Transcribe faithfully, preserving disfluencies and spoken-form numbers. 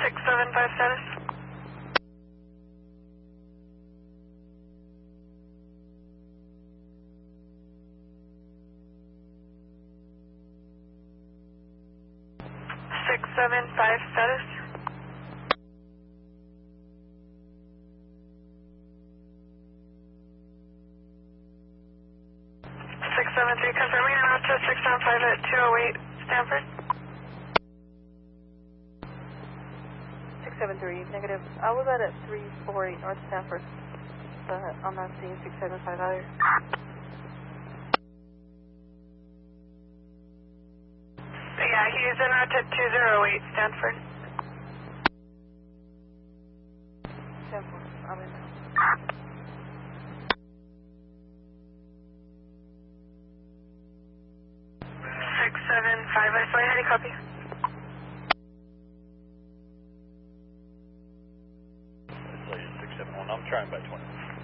six seven five status. six seven five status. six seven three confirming route to six seven five at two oh eight Stanford. six seven three, negative. I was at at three four eight North Stanford, but I'm not seeing six seven five either. Yeah, he's en route to two oh eight Stanford. Stanford, I'm in. six seven five, I saw you. How do you copy? I saw you six seven one. I'm trying by twenty.